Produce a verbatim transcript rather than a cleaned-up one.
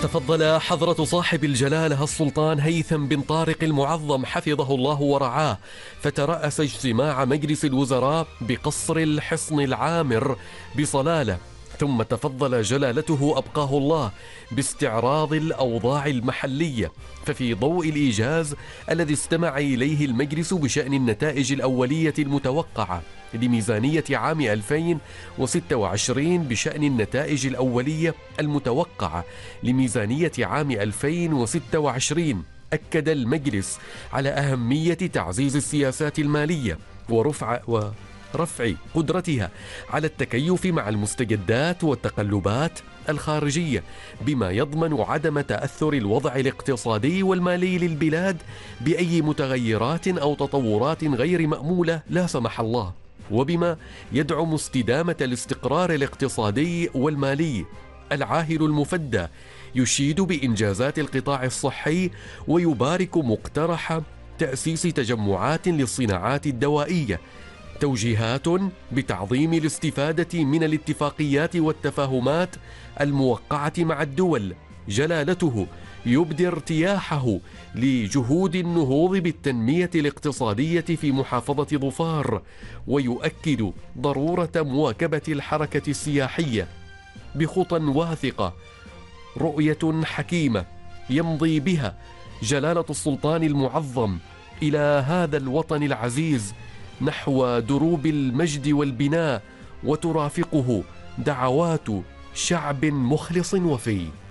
تفضل حضرة صاحب الجلالة السلطان هيثم بن طارق المعظم حفظه الله ورعاه، فترأس اجتماع مجلس الوزراء بقصر الحصن العامر بصلالة. ثم تفضل جلالته أبقاه الله باستعراض الأوضاع المحلية. ففي ضوء الإيجاز الذي استمع إليه المجلس بشأن النتائج الأولية المتوقعة لميزانية عام ألفين وستة وعشرين بشأن النتائج الأولية المتوقعة لميزانية عام ألفين وستة وعشرين، أكد المجلس على أهمية تعزيز السياسات المالية ورفع و رفع قدرتها على التكيف مع المستجدات والتقلبات الخارجية، بما يضمن عدم تأثر الوضع الاقتصادي والمالي للبلاد بأي متغيرات أو تطورات غير مأمولة لا سمح الله، وبما يدعم استدامة الاستقرار الاقتصادي والمالي. العاهل المفدى يشيد بإنجازات القطاع الصحي ويبارك مقترح تأسيس تجمعات للصناعات الدوائية، توجيهات بتعظيم الاستفادة من الاتفاقيات والتفاهمات الموقعة مع الدول. جلالته يبدي ارتياحه لجهود النهوض بالتنمية الاقتصادية في محافظة ظفار، ويؤكد ضرورة مواكبة الحركة السياحية بخطى واثقة، رؤية حكيمة يمضي بها جلالة السلطان المعظم إلى هذا الوطن العزيز نحو دروب المجد والبناء، وترافقه دعوات شعب مخلص وفي.